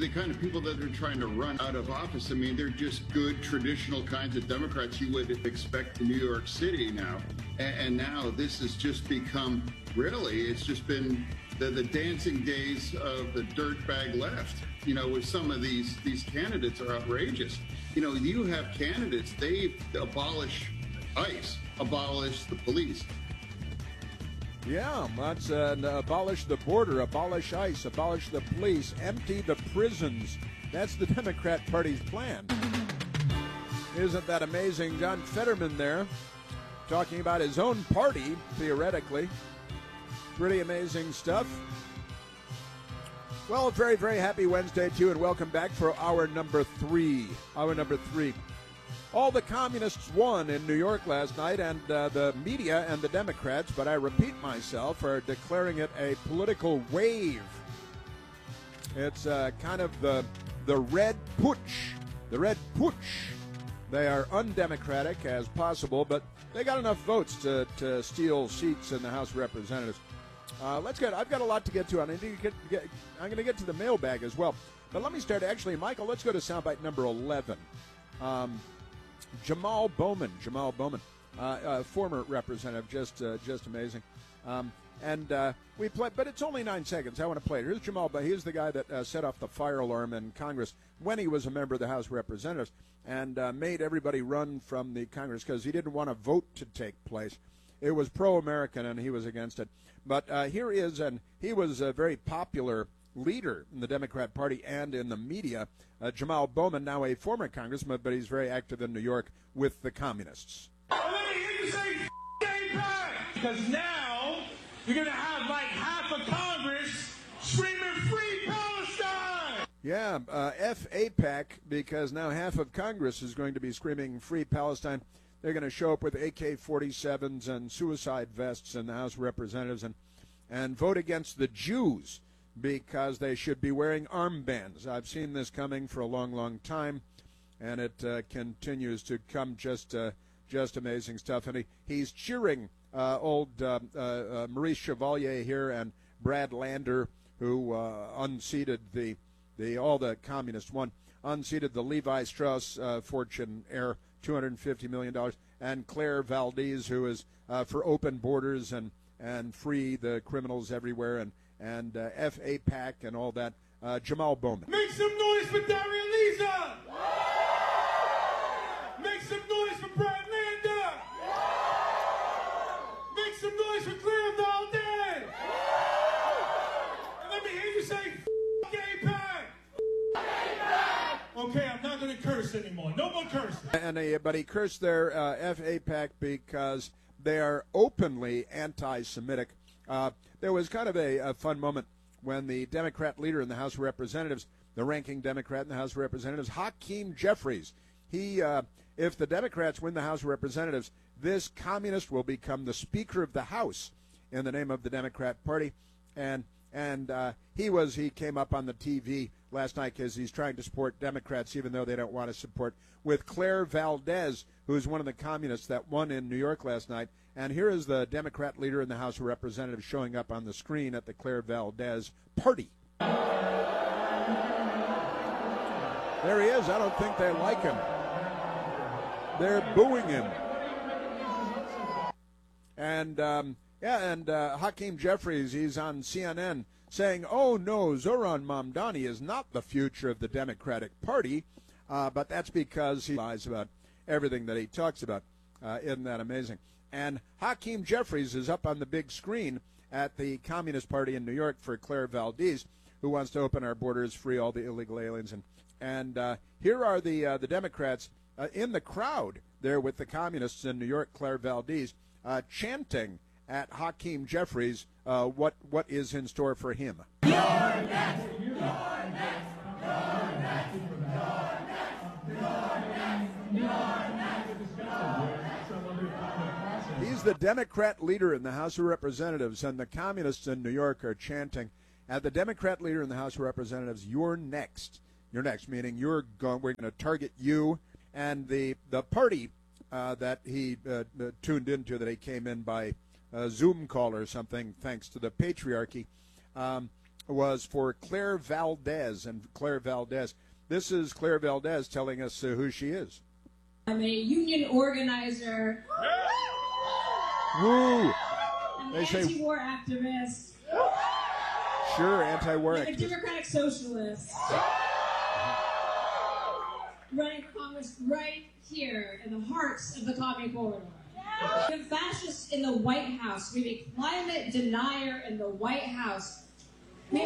the kind of people that are trying to run out of office, I mean, they're just good, traditional kinds of Democrats you would expect in New York City now. And now this has just become, really, it's just been the dancing days of the dirtbag left. You know, with some of these candidates are outrageous. You know, you have candidates, they abolish ICE, abolish the police. Yeah, that's abolish the border, abolish ICE, abolish the police, empty the prisons. That's the Democrat Party's plan. Isn't that amazing? John Fetterman there talking about his own party, theoretically. Pretty amazing stuff. Well, very, very happy Wednesday to you, and welcome back for hour number 3. Hour number 3. All the communists won in New York last night, and the media and the Democrats, but I repeat myself, are declaring it a political wave. It's kind of the red putsch. The red putsch. They are undemocratic as possible, but they got enough votes to steal seats in the House of Representatives. Let's get. I've got a lot to get to. I'm going to get to the mailbag as well. But let me start. Actually, Michael, let's go to soundbite number 11. Jamal Bowman, former representative, just amazing. We play, but it's only 9 seconds. I want to play it. Here's Jamal Bowman. He's the guy that set off the fire alarm in Congress when he was a member of the House of Representatives and made everybody run from the Congress because he didn't want a vote to take place. It was pro-American, and he was against it. But here is, and he was a very popular leader in the Democrat Party and in the media. Jamal Bowman, now a former congressman, but he's very active in New York with the communists. Let me hear you say AIPAC, because now you're going to have like half of Congress screaming Free Palestine. Yeah, F AIPAC, because now half of Congress is going to be screaming Free Palestine. They're going to show up with AK-47s and suicide vests in the House of Representatives and vote against the Jews because they should be wearing armbands. I've seen this coming for a long, long time, and it continues to come just amazing stuff. And he's cheering old Maurice Chevalier here and Brad Lander, who unseated all the communists won, unseated the Levi Strauss fortune heir, $250 million, and Claire Valdez, who is for open borders and free the criminals everywhere, and FAPAC and all that. Jamal Bowman. Make some noise for Daria Lisa! Make some noise for Brad Lander! Make some noise for Claire Valdez! And let me hear you say, AIPAC! Okay, I'm not going to curse anymore. No more cursing. But he cursed their FAPAC because they are openly anti-Semitic. There was kind of a fun moment when the Democrat leader in the House of Representatives, the ranking Democrat in the House of Representatives, Hakeem Jeffries, if the Democrats win the House of Representatives, this communist will become the Speaker of the House in the name of the Democrat Party. And he came up on the TV last night because he's trying to support Democrats even though they don't want to support, with Claire Valdez, who's one of the communists that won in New York last night. And here is the Democrat leader in the House of Representatives showing up on the screen at the Claire Valdez party. There he is. I don't think they like him. They're booing him. And Hakeem Jeffries, he's on CNN saying, oh no, Zoran Mamdani is not the future of the Democratic Party, but that's because he lies about everything that he talks about. Isn't that amazing? And Hakeem Jeffries is up on the big screen at the Communist Party in New York for Claire Valdez, who wants to open our borders, free all the illegal aliens. And here are the Democrats in the crowd there with the communists in New York, Claire Valdez, chanting at Hakeem Jeffries what is in store for him. You're next! You're next! You're next! You're next! You're next! He's the Democrat leader in the House of Representatives, and the communists in New York are chanting at the Democrat leader in the House of Representatives, you're next. You're next, meaning we're going to target you. And the party that he tuned into, that he came in by Zoom call or something, thanks to the patriarchy, was for Claire Valdez. And Claire Valdez, this is Claire Valdez telling us who she is. I'm a union organizer. Woo! I'm They an say- anti-war activist. Sure, anti-war I'm a activist. democratic socialist. Running for Congress right here in the hearts of the Commie Corridor. We have fascists in the White House. We have a climate denier in the White House. We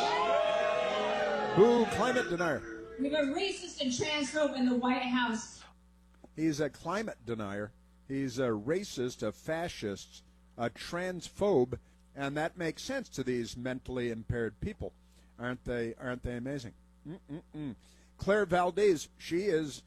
have Who? Climate denier. a racist and transphobe in the White House. He's a climate denier. He's a racist, a fascist, a transphobe, and that makes sense to these mentally impaired people. Aren't they amazing? Claire Valdez, she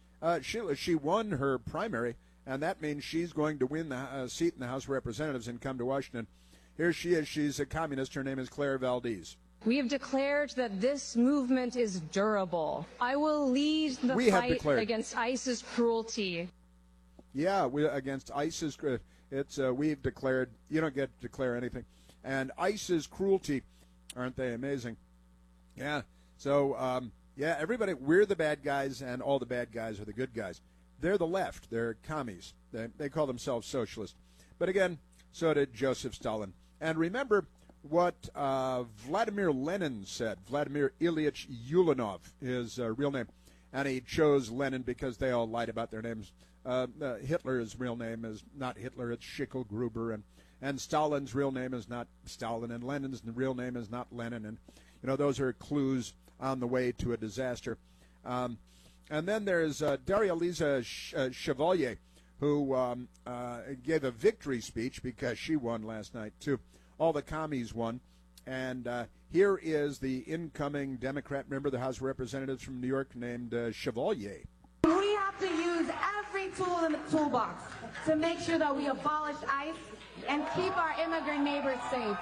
won her primary, and that means she's going to win the seat in the House of Representatives and come to Washington. Here she is. She's a communist. Her name is Claire Valdez. We have declared that this movement is durable. I will lead the fight against ISIS cruelty. Yeah, against ISIS. We've declared. You don't get to declare anything. And ISIS cruelty, aren't they amazing? Yeah. So, yeah, everybody, we're the bad guys, and all the bad guys are the good guys. They're the left. They're commies. They call themselves socialists. But again, so did Joseph Stalin. And remember what Vladimir Lenin said. Vladimir Ilyich Ulyanov, his real name. And he chose Lenin because they all lied about their names. Hitler's real name is not Hitler, it's Schickel Gruber. And Stalin's real name is not Stalin. And Lenin's real name is not Lenin. And, you know, those are clues on the way to a disaster. And then there's Daria Lisa Chevalier, who gave a victory speech because she won last night, too. All the commies won. And here is the incoming Democrat member of the House of Representatives from New York named Chevalier. We have to use every tool in the toolbox to make sure that we abolish ICE and keep our immigrant neighbors safe.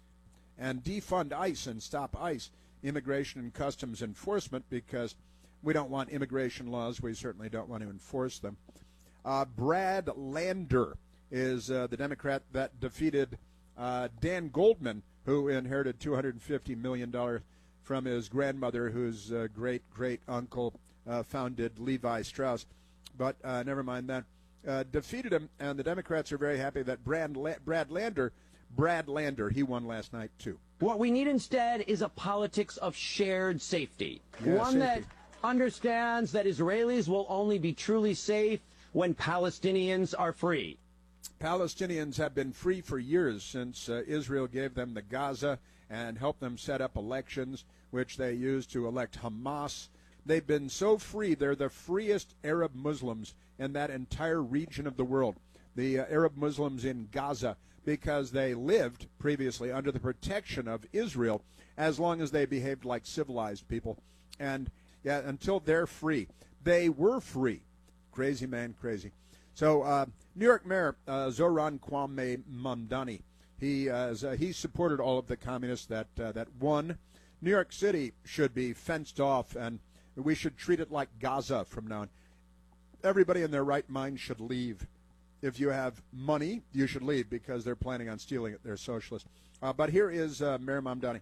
And defund ICE and stop ICE, Immigration and Customs Enforcement, because we don't want immigration laws. We certainly don't want to enforce them. Brad Lander is the Democrat that defeated Dan Goldman, who inherited $250 million from his grandmother, whose great-great-uncle founded Levi Strauss. But never mind that. Defeated him, and the Democrats are very happy that Brad Lander, he won last night, too. What we need instead is a politics of shared safety. Yeah, one safety. that understands that Israelis will only be truly safe when Palestinians are free. Palestinians have been free for years since Israel gave them the Gaza and helped them set up elections, which they used to elect Hamas. They've been so free. They're the freest Arab Muslims in that entire region of the world, the Arab Muslims in Gaza, because they lived previously under the protection of Israel as long as they behaved like civilized people. And yeah, until they're free. They were free. Crazy, man, crazy. So New York Mayor Zoran Kwame Mamdani, he supported all of the communists that won. New York City should be fenced off, and we should treat it like Gaza from now on. Everybody in their right mind should leave. If you have money, you should leave because they're planning on stealing it. They're socialists. But here is Mayor Mamdani,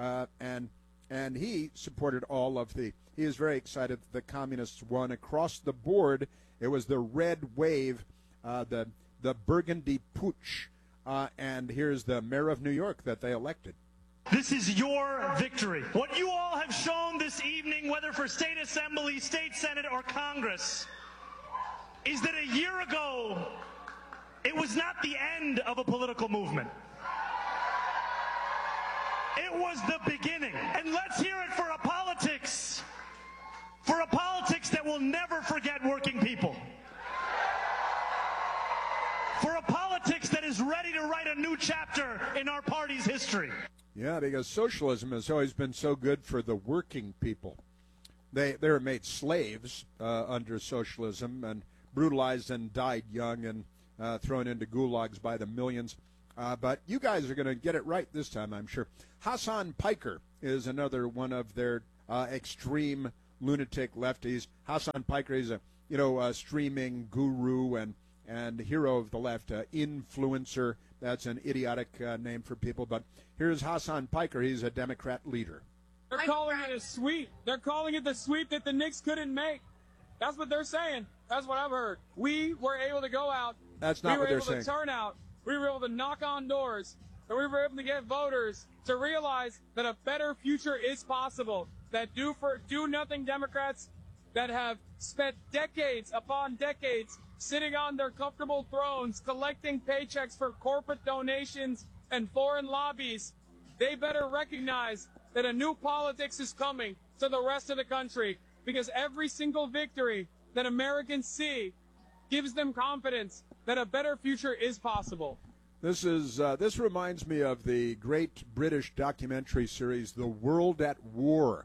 and he supported all of the. He is very excited that the communists won across the board. It was the red wave, the burgundy putsch, and here's the mayor of New York that they elected. This is your victory. What you all have shown this evening, whether for state assembly, state senate, or Congress, is that a year ago, it was not the end of a political movement. It was the beginning. And let's hear it for a politics that will never forget working people. For a politics that is ready to write a new chapter in our party's history. Yeah, because socialism has always been so good for the working people. They were made slaves under socialism and brutalized and died young and thrown into gulags by the millions. But you guys are going to get it right this time, I'm sure. Hassan Piker is another one of their extreme lunatic lefties. Hassan Piker is a streaming guru and hero of the left, influencer, That's an idiotic name for people. But here's Hassan Piker. He's a Democrat leader. They're calling it a sweep. They're calling it the sweep that the Knicks couldn't make. That's what they're saying. That's what I've heard. We were able to go out. That's not what they're saying. We were able to turn out. We were able to knock on doors. And we were able to get voters to realize that a better future is possible. That do-nothing Democrats that have spent decades upon decades sitting on their comfortable thrones, collecting paychecks for corporate donations and foreign lobbies, they better recognize that a new politics is coming to the rest of the country, because every single victory that Americans see gives them confidence that a better future is possible. This reminds me of the great British documentary series, The World at War,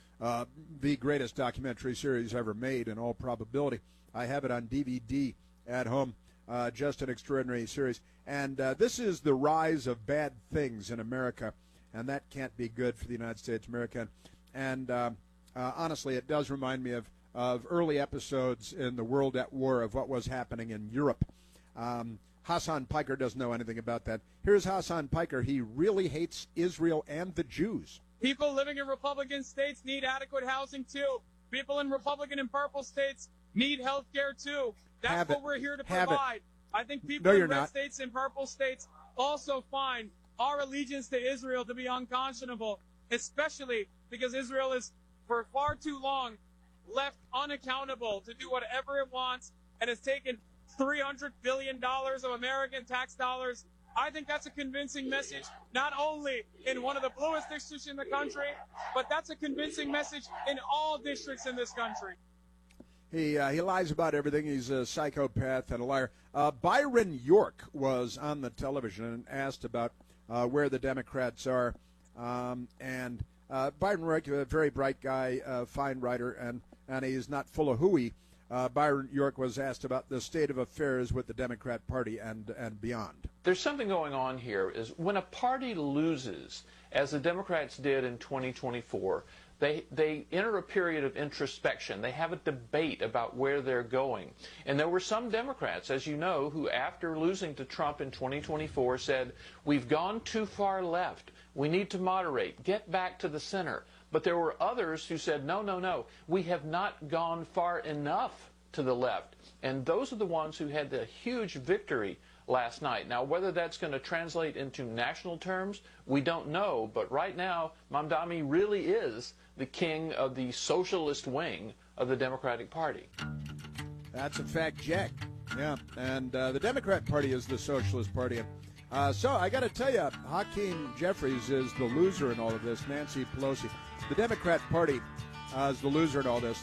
the greatest documentary series ever made in all probability. I have it on DVD at home, just an extraordinary series. And this is the rise of bad things in America, and that can't be good for the United States of America. And honestly, it does remind me of early episodes in The World at War of what was happening in Europe. Hassan Piker doesn't know anything about that. Here's Hassan Piker. He really hates Israel and the Jews. People living in Republican states need adequate housing, too. People in Republican and purple states need health care, too. That's what we're here to provide. I think people in red states and purple states also find our allegiance to Israel to be unconscionable, especially because Israel is, for far too long, left unaccountable to do whatever it wants and has taken $300 billion of American tax dollars. I think that's a convincing message, not only in one of the bluest districts in the country, but that's a convincing message in all districts in this country. He lies about everything. He's a psychopath and a liar. Byron York was on the television and asked about where the Democrats are. And Byron York, a very bright guy, fine writer, and he's not full of hooey. Byron York was asked about the state of affairs with the Democrat Party and beyond. There's something going on here. Is when a party loses, as the Democrats did in 2024, they enter a period of introspection. They have a debate about where they're going. And there were some Democrats, as you know, who after losing to Trump in 2024 said, we've gone too far left. We need to moderate. Get back to the center. But there were others who said, no, no, no, we have not gone far enough to the left. And those are the ones who had the huge victory last night. Now, whether that's going to translate into national terms, we don't know. But right now, Mamdani really is the king of the socialist wing of the Democratic Party. That's a fact, Jack. Yeah, and the Democrat Party is the Socialist Party. So I got to tell you, Hakeem Jeffries is the loser in all of this. Nancy Pelosi. The Democrat Party is the loser in all this.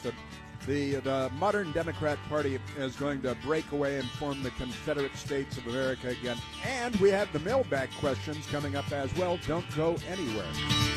The modern Democrat Party is going to break away and form the Confederate States of America again. And we have the mailbag questions coming up as well. Don't go anywhere.